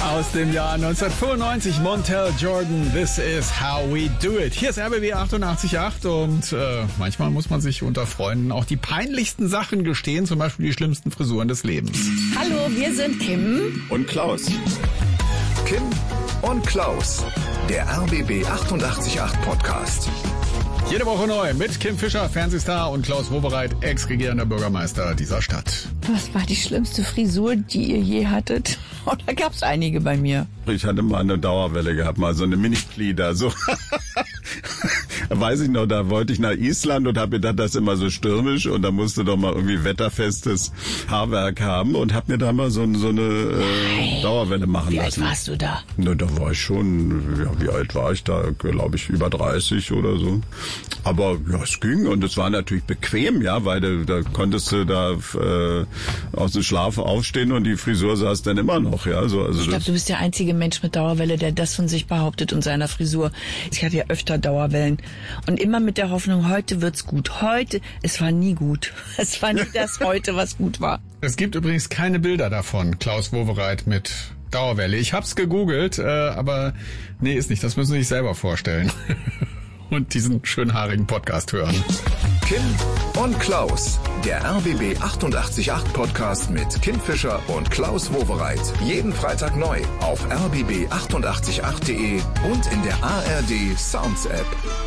Aus dem Jahr 1995, Montel Jordan, This is how we do it. Hier ist RBB 88.8 und manchmal muss man sich unter Freunden auch die peinlichsten Sachen gestehen, zum Beispiel die schlimmsten Frisuren des Lebens. Hallo, wir sind Kim und Klaus. Kim und Klaus, der RBB 88.8 Podcast. Jede Woche neu mit Kim Fischer, Fernsehstar, und Klaus Wowereit, ex-regierender Bürgermeister dieser Stadt. Was war die schlimmste Frisur, die ihr je hattet? Oh, da gab's einige bei mir. Ich hatte mal eine Dauerwelle gehabt, mal so eine Mini-Flieder, so. Weiß ich noch, da wollte ich nach Island und habe gedacht, das ist immer so stürmisch und da musste doch mal irgendwie wetterfestes Haarwerk haben und habe mir da mal so eine Dauerwelle machen lassen. Wie alt warst du da? Na, da war ich schon, ja, wie alt war ich da? Glaube ich über 30 oder so. Aber ja, es ging und es war natürlich bequem, ja, weil da konntest du da aus dem Schlaf aufstehen und die Frisur saß dann immer noch, ja. So, also ich glaube, du bist der einzige Mensch mit Dauerwelle, der das von sich behauptet und seiner Frisur. Ich hatte ja öfter Dauerwellen und immer mit der Hoffnung, heute wird's gut. Heute, es war nie gut. Es war nie das heute, was gut war. Es gibt übrigens keine Bilder davon, Klaus Wowereit mit Dauerwelle. Ich hab's gegoogelt, aber nee, ist nicht. Das müssen Sie sich selber vorstellen. Und diesen schönhaarigen Podcast hören. Kim und Klaus, der RBB 88.8 Podcast mit Kim Fischer und Klaus Wowereit. Jeden Freitag neu auf rbb888.de und in der ARD Sounds App.